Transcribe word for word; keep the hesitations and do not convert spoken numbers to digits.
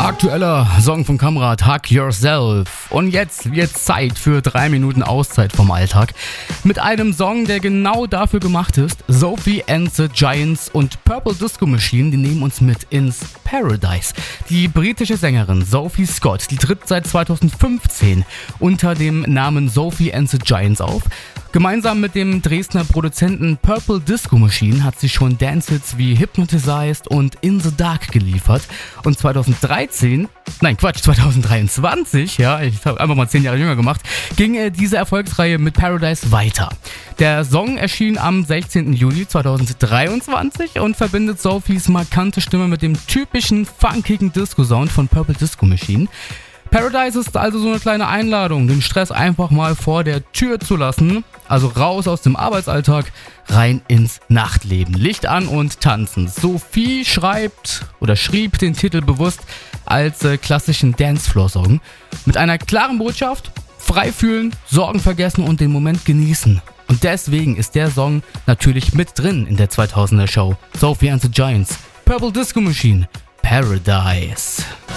Aktueller Song von Kamrat, Hug Yourself. Und jetzt wird Zeit für drei Minuten Auszeit vom Alltag. Mit einem Song, der genau dafür gemacht ist. Sophie and the Giants und Purple Disco Machine, die nehmen uns mit ins Paradise. Die britische Sängerin Sophie Scott, die tritt seit zweitausendfünfzehn unter dem Namen Sophie and the Giants auf. Gemeinsam mit dem Dresdner Produzenten Purple Disco Machine hat sie schon Dance-Hits wie Hypnotized und In the Dark geliefert. Und zweitausenddreizehn, nein Quatsch, zweitausenddreiundzwanzig, ja, ich habe einfach mal zehn Jahre jünger gemacht, ging äh, diese Erfolgsreihe mit Paradise weiter. Der Song erschien am sechzehnten Juli zweitausenddreiundzwanzig und verbindet Sophies markante Stimme mit dem typischen funkigen Disco-Sound von Purple Disco Machine. Paradise ist also so eine kleine Einladung, den Stress einfach mal vor der Tür zu lassen, also raus aus dem Arbeitsalltag, rein ins Nachtleben. Licht an und tanzen. Sophie schreibt oder schrieb den Titel bewusst als äh, klassischen Dancefloor-Song mit einer klaren Botschaft: frei fühlen, Sorgen vergessen und den Moment genießen. Und deswegen ist der Song natürlich mit drin in der zweitausender Show. Sophie and the Giants, Purple Disco Machine, Paradise.